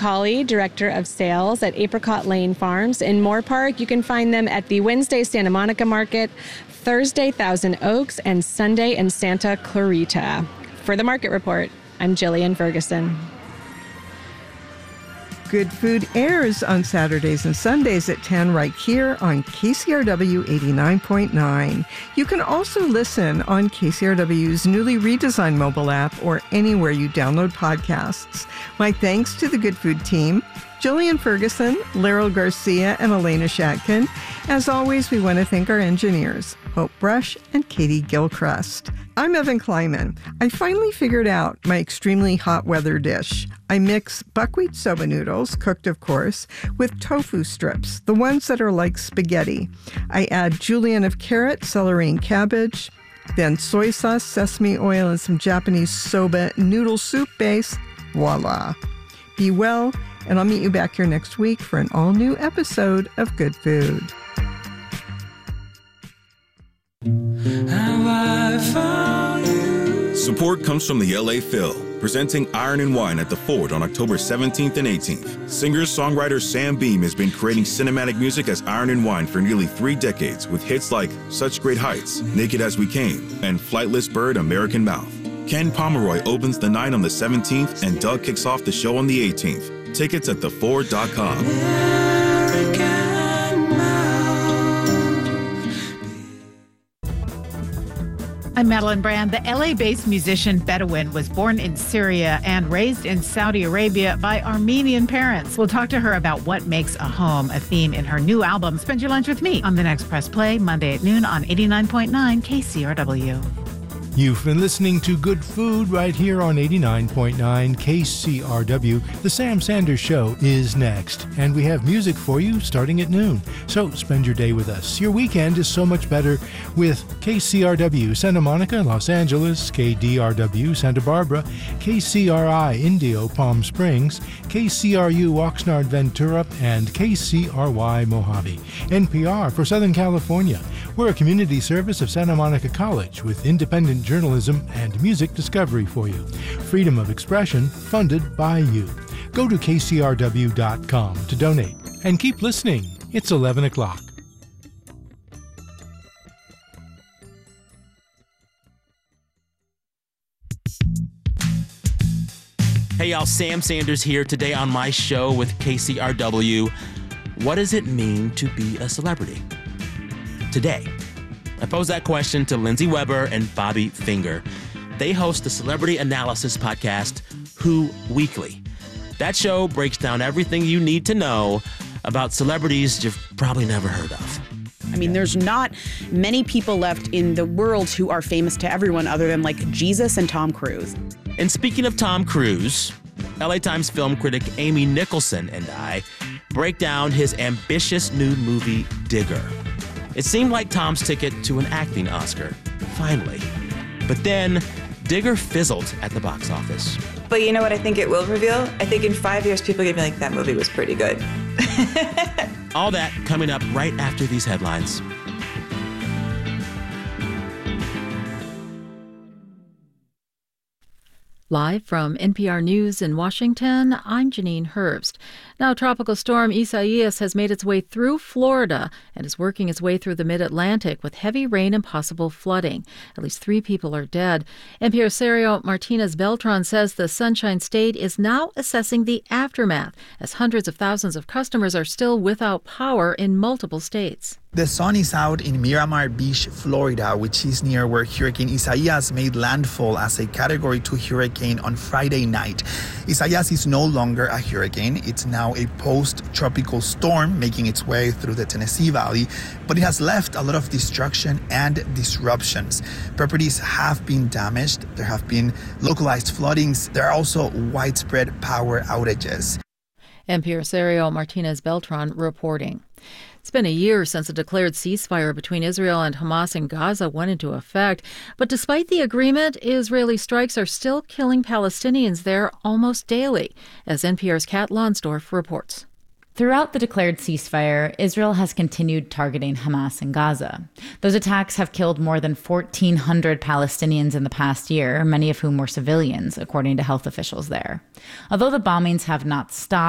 Colley, Director of Sales at Apricot Lane Farms in Moore Park. You can find them at the Wednesday Santa Monica Market, Thursday Thousand Oaks, and Sunday in Santa Clarita. For the Market Report, I'm Jillian Ferguson. Good Food airs on Saturdays and Sundays at 10 right here on KCRW 89.9. You can also listen on KCRW's newly redesigned mobile app or anywhere you download podcasts. My thanks to the Good Food team, Jillian Ferguson, Laryl Garcia, and Elena Shatkin. As always, we want to thank our engineers, Hope Brush and Katie Gilchrist. I'm Evan Kleiman. I finally figured out my extremely hot weather dish. I mix buckwheat soba noodles, cooked of course, with tofu strips, the ones that are like spaghetti. I add julienne of carrot, celery, and cabbage, then soy sauce, sesame oil, and some Japanese soba noodle soup base. Voila. Be well, and I'll meet you back here next week for an all-new episode of Good Food. Support comes from the LA Phil, presenting Iron and Wine at the Ford on October 17th and 18th. Singer-songwriter Sam Beam has been creating cinematic music as Iron and Wine for nearly 3 decades with hits like Such Great Heights, Naked As We Came, and Flightless Bird, American Mouth. Ken Pomeroy opens the night on the 17th and Doug kicks off the show on the 18th. Tickets at theford.com. I'm Madeline Brand. The LA-based musician Bedouin was born in Syria and raised in Saudi Arabia by Armenian parents. We'll talk to her about what makes a home a theme in her new album, Spend Your Lunch With Me, on the next Press Play, Monday at noon on 89.9 KCRW. You've been listening to Good Food right here on 89.9 KCRW. The Sam Sanders Show is next, and we have music for you starting at noon. So spend your day with us. Your weekend is so much better with KCRW Santa Monica, Los Angeles, KDRW Santa Barbara, KCRI Indio Palm Springs, KCRU Oxnard Ventura, and KCRY Mojave. NPR for Southern California. We're a community service of Santa Monica College with independent journalism and music discovery for you. Freedom of expression funded by you. Go to kcrw.com to donate and keep listening. It's 11 o'clock. Hey y'all, Sam Sanders here today on my show with KCRW. What does it mean to be a celebrity? Today, I pose that question to Lindsay Weber and Bobby Finger. They host the celebrity analysis podcast, Who Weekly. That show breaks down everything you need to know about celebrities you've probably never heard of. I mean, there's not many people left in the world who are famous to everyone other than like Jesus and Tom Cruise. And speaking of Tom Cruise, LA Times film critic Amy Nicholson and I break down his ambitious new movie, Digger. It seemed like Tom's ticket to an acting Oscar, finally. But then, Digger fizzled at the box office. But you know what I think it will reveal? I think in 5 years, people are going to be like, that movie was pretty good. All that coming up right after these headlines. Live from NPR News in Washington, I'm Janine Herbst. Now, Tropical Storm Isaias has made its way through Florida and is working its way through the mid-Atlantic with heavy rain and possible flooding. At least 3 people are dead. NPR Sergio Martinez Beltran says the Sunshine State is now assessing the aftermath as hundreds of thousands of customers are still without power in multiple states. The sun is out in Miramar Beach, Florida, which is near where Hurricane Isaias made landfall as a Category 2 hurricane on Friday night. Isaias is no longer a hurricane. It's now a post-tropical storm making its way through the Tennessee Valley, but it has left a lot of destruction and disruptions. Properties have been damaged. There have been localized floodings. There are also widespread power outages. NPR Sergio Martinez Beltran reporting. It's been a year since a declared ceasefire between Israel and Hamas in Gaza went into effect. But despite the agreement, Israeli strikes are still killing Palestinians there almost daily, as NPR's Kat Lonsdorf reports. Throughout the declared ceasefire, Israel has continued targeting Hamas in Gaza. Those attacks have killed more than 1,400 Palestinians in the past year, many of whom were civilians, according to health officials there. Although the bombings have not stopped,